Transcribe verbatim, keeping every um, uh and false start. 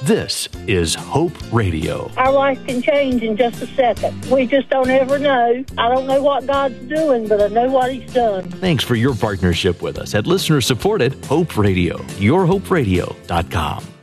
This is Hope Radio. Our life can change in just a second. We just don't ever know. I don't know what God's doing, but I know what He's done. Thanks for your partnership with us at listener-supported Hope Radio. your hope radio dot com.